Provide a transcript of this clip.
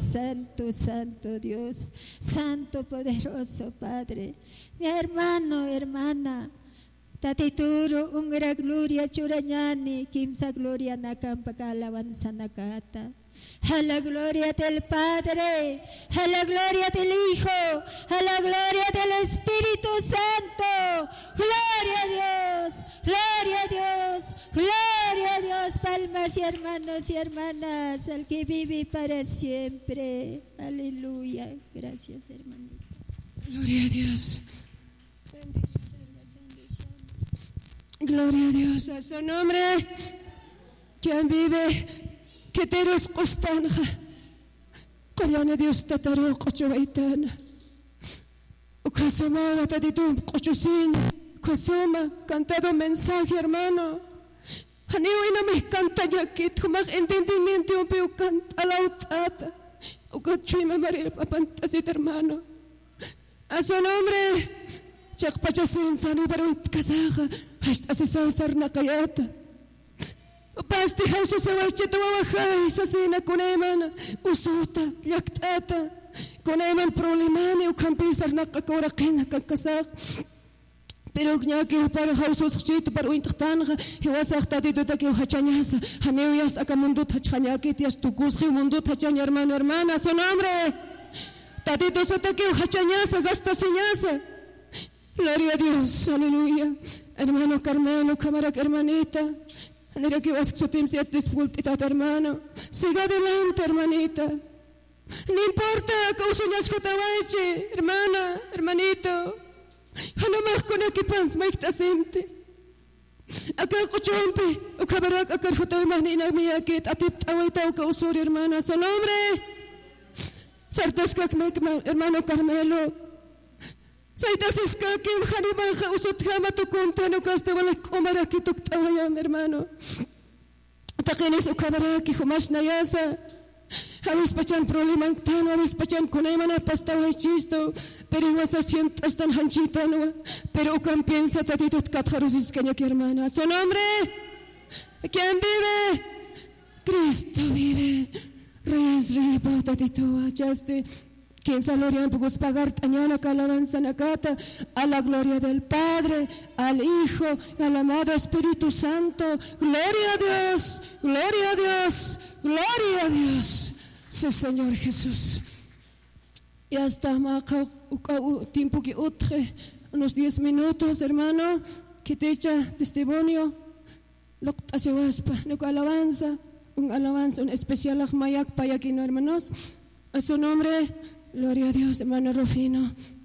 santo, santo Dios, santo, poderoso Padre. Mi hermano, hermana, tatituro ungra gloria churañani, kimsa gloria nakam pagalawansa nakata. A la gloria del Padre, a la gloria del Hijo, a la gloria del Espíritu Santo. Gloria a Dios, gloria a Dios, gloria a Dios. Palmas y hermanas, al que vive para siempre. Aleluya. Gracias, hermanita. Gloria a Dios. Gloria a Dios, a su nombre. Quien vive, que teros costanja. Collane Dios tataro cochovaitana. Ukasoma wataditum cochusina. Ukasoma cantado mensaje, hermano. Hanio ina me canta ya que tu más entendimiento un canta la utata. Ukachuima marir papantasit, hermano. A su nombre. Chakpachasin sanu para kasaja. Hasta se sausar nakayata. Pasti hausu sawacheta wawajai sasina kuneman usuta yaktata kuneman problemani ukampisar nakakorakina kakasaq pero ñaki para hausu sachita para uintanja hiwasaqta dituta que hachanyasa haneu yas akamundu hachanyaki tias tukusji mundu hachanya hermana su nombre tatito sota que hachanyasa gasta señasa. Gloria a Dios, aleluya. Hermano Carmelo, cámara hermanita. Anera que vas a su siete dispultita, hermano. Siga adelante, hermanita. No importa que usuñas jotabache, hermana, hermanito. Hano más con equipans, maikta sente. Acá cochompe, o cabarak, acá jotabai manina mía que atip tawaita o causori, hermana. Su nombre. Sartasca, hermano Carmelo. Saitas iskakim hanibanja usutjama tu conteno caste wala komara ki tuktawaya hermano. Takenis ukabara ki humash nayasa. Habis pachan problema tan habis pachan kunaimana pastawa chisto pero was asienta están hanchitano pero ukam piensa tatito katjarus iskaña ki hermana. Su nombre. ¿Quién vive? Cristo vive. Reyes ripa tatito achaste. Quien se gloria en pocos pagar tañana calabanza nakata a la gloria del Padre, al Hijo y al amado Espíritu Santo. Gloria a Dios, gloria a Dios, gloria a Dios. Sí, Señor Jesús. Y hasta tiempo que utre, unos 10 minutos, hermano, que te echa testimonio. Lo que hace waspa, no alabanza, un especial mayak payakino, hermanos. A su nombre. Gloria a Dios, hermano Rufino.